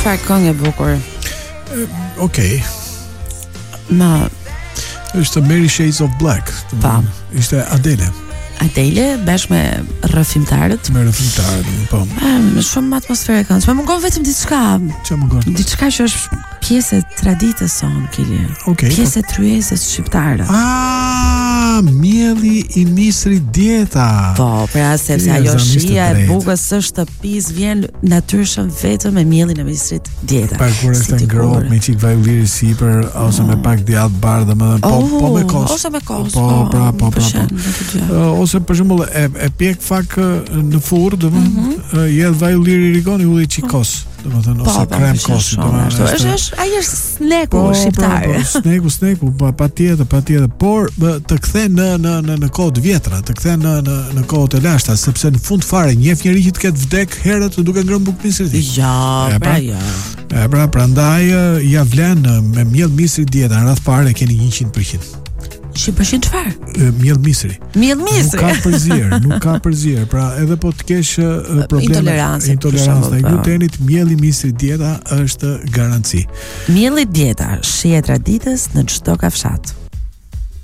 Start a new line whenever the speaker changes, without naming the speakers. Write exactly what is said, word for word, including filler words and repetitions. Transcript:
çfarë këngë e bukur.
Okej.
Ma
Është Mary Shades of Black.
Pa.
Ishte Adele.
Adele bashkë me rrëfimtarët.
Me rrëfimtarët, po.
Me shumë atmosferë këngës. Më mungon vetëm diçka.
Çfarë mungon?
Diçka që është pjesë e traditës sonë, Kili.
Okej.
Pjesë e tryezës shqiptare.
Ah, mielli i misrit dieta.
Po, pra sepse ajo shija e bukës së shtëpisë vjen natyrshëm vetëm me mielin e misrit dieta.
Pa kur është ngrohtë me çik vaj ulliri sipër ose me pak djath bardhë, më po po me kos.
Ose me kos.
Po, pra, po, pra, po. Ose për shembull e e pjek fak në furrë, domethënë, jedh vaj ulliri rigoni ulli çikos. Domethënë ose krem kosi,
domethënë është është ai është sneku shqiptar.
Sneku, sneku, patjetër, patjetër, por të kthen në në në në kohë të vjetra, të kthen në në në kohë të lashta, sepse në fund fare njeh njëri që të ketë vdek herët duke ngrënë bukë misri.
Ja, pra ja.
E pra, prandaj ja vlen me miell misri dieta, në radh parë keni njëqind përqind.
Shi përqind çfarë?
Miell misri.
Miell misri.
Nuk ka përzier, nuk ka përzier. Pra, edhe po të kesh probleme
intolerancë,
intolerancë ndaj glutenit, mielli misri dieta është garanci.
Mielli dieta, shija e traditës në çdo kafshat.